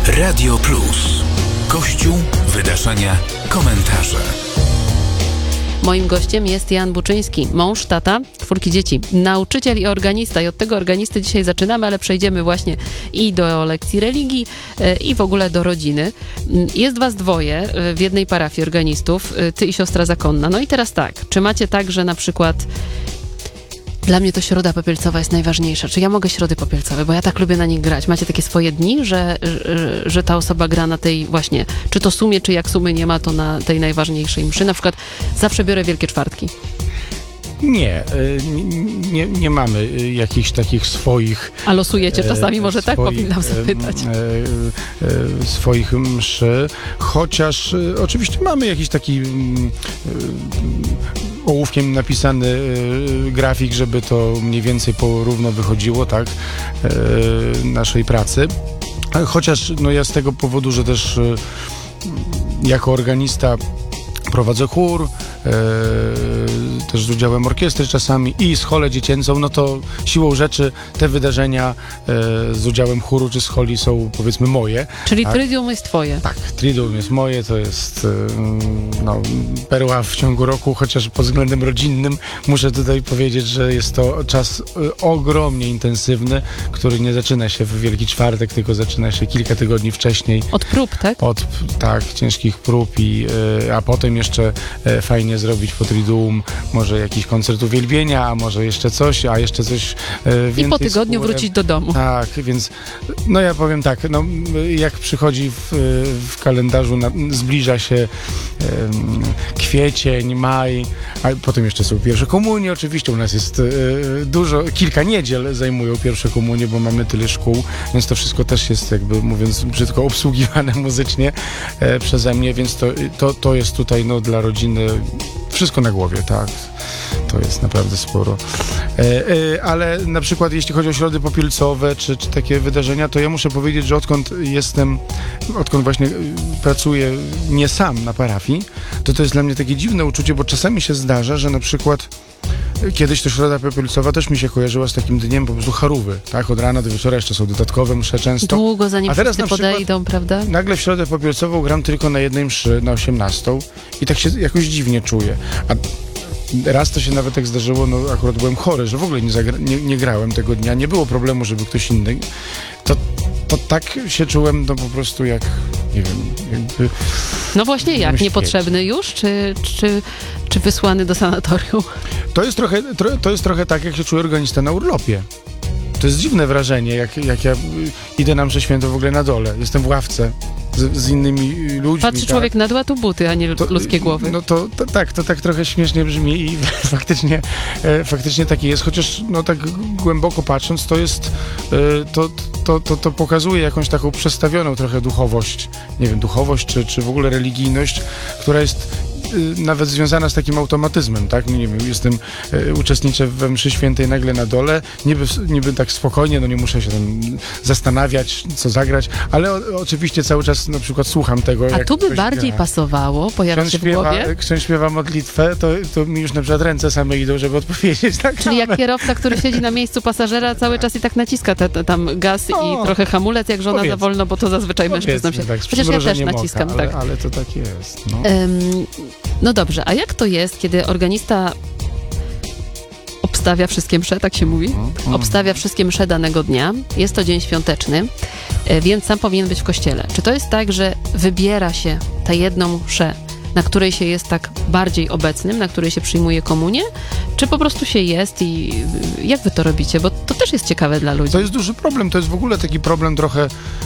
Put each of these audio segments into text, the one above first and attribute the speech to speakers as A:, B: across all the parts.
A: Radio Plus. Kościół, wydarzenia, komentarze.
B: Moim gościem jest Jan Buczyński, mąż, tata, 4 dzieci, nauczyciel i organista. I od tego organisty dzisiaj zaczynamy, ale przejdziemy właśnie i do lekcji religii, i w ogóle do rodziny. Jest was 2 w jednej parafii organistów, ty i siostra zakonna. No i teraz tak, czy macie tak, że na przykład dla mnie to środa popielcowa jest najważniejsza. Czy ja mogę środy popielcowe, bo ja tak lubię na nich grać. Macie takie swoje dni, że ta osoba gra na tej właśnie, czy to sumie, czy jak sumy nie ma, to na tej najważniejszej mszy. Na przykład zawsze biorę Wielkie Czwartki.
C: Nie mamy jakichś takich swoich...
B: A losujecie czasami, może tak powinnam zapytać.
C: Swoich mszy, chociaż oczywiście mamy jakiś taki ołówkiem napisany grafik, żeby to mniej więcej porówno wychodziło, tak, naszej pracy. Chociaż ja z tego powodu, że też jako organista prowadzę chór, też z udziałem orkiestry czasami i scholę dziecięcą, no to siłą rzeczy te wydarzenia z udziałem chóru czy scholi są, powiedzmy, moje.
B: Czyli
C: tak?
B: Triduum jest twoje.
C: Tak, Triduum jest moje, to jest perła w ciągu roku, chociaż pod względem rodzinnym muszę tutaj powiedzieć, że jest to czas ogromnie intensywny, który nie zaczyna się w Wielki Czwartek, tylko zaczyna się kilka tygodni wcześniej.
B: Od prób, tak?
C: Tak, ciężkich prób a potem jeszcze fajnie zrobić po Triduum może jakiś koncert uwielbienia, a może jeszcze coś więcej.
B: I po tygodniu wrócić do domu.
C: Tak, więc ja powiem tak, jak przychodzi w kalendarzu, zbliża się kwiecień, maj, a potem jeszcze są pierwsze komunie, oczywiście u nas jest kilka niedziel zajmują pierwsze komunie, bo mamy tyle szkół, więc to wszystko też jest, jakby mówiąc brzydko, obsługiwane muzycznie przeze mnie, więc to jest tutaj dla rodziny wszystko na głowie, tak. To jest naprawdę sporo. Ale na przykład jeśli chodzi o środy popielcowe czy takie wydarzenia, to ja muszę powiedzieć, że odkąd właśnie pracuję nie sam na parafii, to jest dla mnie takie dziwne uczucie, bo czasami się zdarza, że na przykład kiedyś to środa popielcowa też mi się kojarzyła z takim dniem po prostu charówy, tak? Od rana do wieczora jeszcze są dodatkowe msze często.
B: Długo zanim wszyscy podejdą, prawda?
C: Nagle w środę popielcową gram tylko na jednej mszy, na 18 i tak się jakoś dziwnie czuję. A raz to się nawet tak zdarzyło, akurat byłem chory, że w ogóle nie grałem tego dnia, nie było problemu, żeby ktoś inny. To tak się czułem, po prostu jak, nie wiem, jakby...
B: No właśnie, jak? Niepotrzebny już? Czy wysłany do sanatorium?
C: To jest trochę tak, jak się czuje organista na urlopie. To jest dziwne wrażenie, jak ja idę na mszę świętą w ogóle na dole. Jestem w ławce z innymi ludźmi.
B: Patrzy człowiek na dół, a tu buty, a nie ludzkie głowy.
C: To tak trochę śmiesznie brzmi i faktycznie taki jest, chociaż tak głęboko patrząc, to jest to pokazuje jakąś taką przestawioną trochę duchowość, nie wiem, czy w ogóle religijność, która jest nawet związana z takim automatyzmem, tak? Nie wiem, uczestniczę we mszy świętej nagle na dole, niby tak spokojnie, nie muszę się tam zastanawiać, co zagrać, ale oczywiście cały czas na przykład słucham tego.
B: A tu by bardziej pasowało, pojawia się w głowie?
C: Ksiądz śpiewa modlitwę, to mi już na przykład ręce same idą, żeby odpowiedzieć. Tak.
B: Czyli jak kierowca, który siedzi na miejscu pasażera, cały czas i tak naciska tam gaz i trochę hamulec, jak żona za wolno, bo to zazwyczaj mężczyznom się...
C: Tak,
B: przecież ja też naciskam.
C: Ale, tak. Ale to tak jest.
B: No dobrze, a jak to jest, kiedy organista obstawia wszystkie msze, tak się mówi? Obstawia wszystkie msze danego dnia. Jest to dzień świąteczny, więc sam powinien być w kościele. Czy to jest tak, że wybiera się tę jedną mszę, na której się jest tak bardziej obecnym, na której się przyjmuje komunię? Czy po prostu się jest i jak wy to robicie? Bo to też jest ciekawe dla ludzi.
C: To jest duży problem. To jest w ogóle taki problem trochę...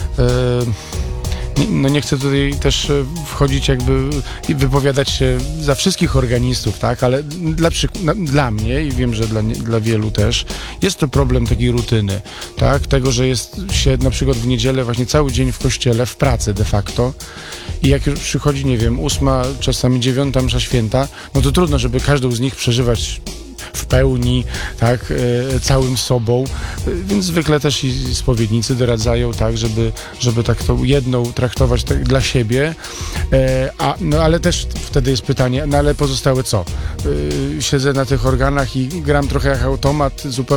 C: nie chcę tutaj też wchodzić i wypowiadać się za wszystkich organistów, tak, ale dla mnie i wiem, że dla wielu też jest to problem takiej rutyny, tak, tego, że jest się na przykład w niedzielę właśnie cały dzień w kościele, w pracy de facto i jak już przychodzi, nie wiem, 8, czasami 9 msza święta, to trudno, żeby każdą z nich przeżywać w pełni, tak, całym sobą, więc zwykle też i spowiednicy doradzają, tak, żeby tak tą jedną traktować tak dla siebie, ale też wtedy jest pytanie, ale pozostałe co? Siedzę na tych organach i gram trochę jak automat, zupełnie